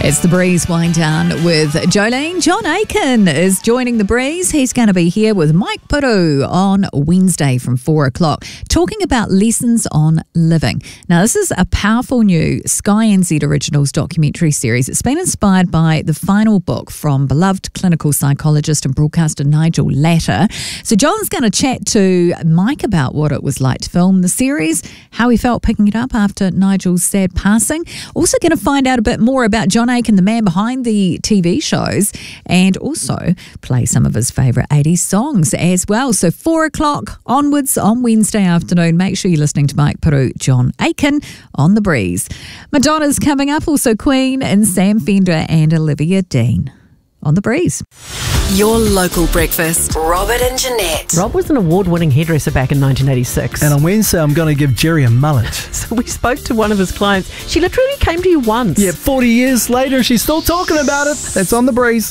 It's the Breeze Wind Down with Jolene. John Aiken is joining the Breeze. He's going to be here with Mike Puru on Wednesday from 4 o'clock, talking about lessons on living. Now, this is a powerful new Sky NZ Originals documentary series. It's been inspired by the final book from beloved clinical psychologist and broadcaster Nigel Latta. So John's going to chat to Mike about what it was like to film the series, how he felt picking it up after Nigel's sad passing. Also going to find out a bit more about John Aiken, the man behind the TV shows, and also play some of his favourite 80s songs as well. So 4 o'clock onwards on Wednesday afternoon. Make sure you're listening to Mike Puru, John Aiken on The Breeze. Madonna's coming up, also Queen and Sam Fender and Olivia Dean on The Breeze. Your local breakfast. Robert and Jeanette. Rob was an award-winning hairdresser back in 1986. And on Wednesday, I'm going to give Jerry a mullet. So we spoke to one of his clients. She literally came to you once. Yeah, 40 years later, she's still talking about it. That's on The Breeze.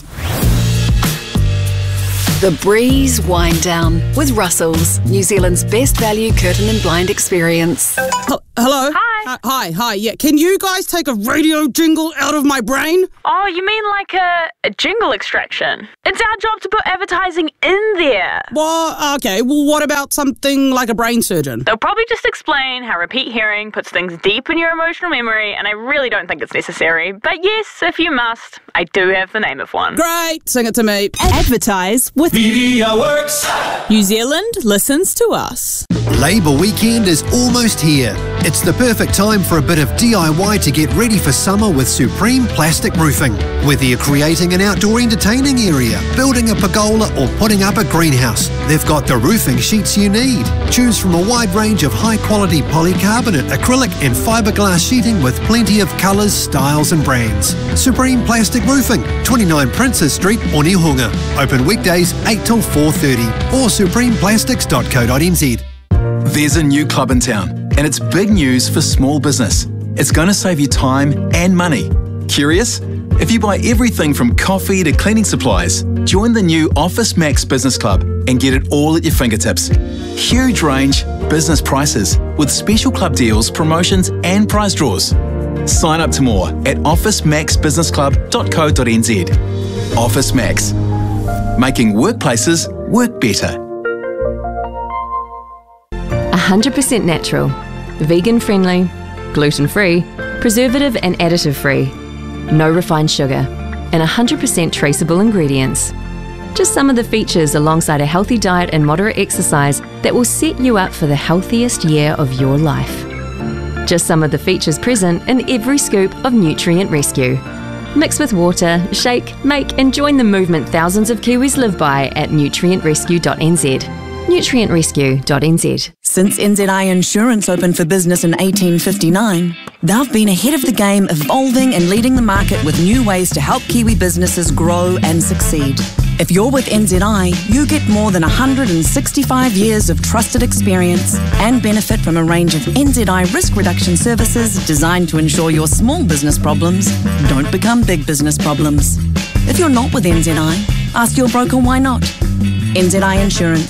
The Breeze Wind Down with Russell's, New Zealand's best value curtain and blind experience. Hello? Hi. Hi. Yeah, can you guys take a radio jingle out of my brain? Oh, you mean like a jingle extraction? It's our job to put advertising in there. Well, okay. Well, what about something like a brain surgeon? They'll probably just explain how repeat hearing puts things deep in your emotional memory, and I really don't think it's necessary. But yes, if you must, I do have the name of one. Great. Sing it to me. Advertise with Media Works. New Zealand listens to us. Labour weekend is almost here. It's the perfect time for a bit of DIY to get ready for summer with Supreme Plastic Roofing. Whether you're creating an outdoor entertaining area, building a pergola or putting up a greenhouse, they've got the roofing sheets you need. Choose from a wide range of high-quality polycarbonate, acrylic and fiberglass sheeting with plenty of colours, styles and brands. Supreme Plastic Roofing, 29 Princess Street, Onehunga. Open weekdays 8 till 4:30 or supremeplastics.co.nz. There's a new club in town, and it's big news for small business. It's going to save you time and money. Curious? If you buy everything from coffee to cleaning supplies, join the new Office Max Business Club and get it all at your fingertips. Huge range, business prices, with special club deals, promotions and prize draws. Sign up to more at officemaxbusinessclub.co.nz. Office Max. Making workplaces work better. 100% natural, vegan-friendly, gluten-free, preservative and additive-free, no refined sugar, and 100% traceable ingredients. Just some of the features alongside a healthy diet and moderate exercise that will set you up for the healthiest year of your life. Just some of the features present in every scoop of Nutrient Rescue. Mix with water, shake, make and join the movement thousands of Kiwis live by at nutrientrescue.nz. nutrientrescue.nz. Since NZI Insurance opened for business in 1859, they've been ahead of the game, evolving and leading the market with new ways to help Kiwi businesses grow and succeed. If you're with NZI, you get more than 165 years of trusted experience and benefit from a range of NZI risk reduction services designed to ensure your small business problems don't become big business problems. If you're not with NZI, ask your broker why not. NZI Insurance.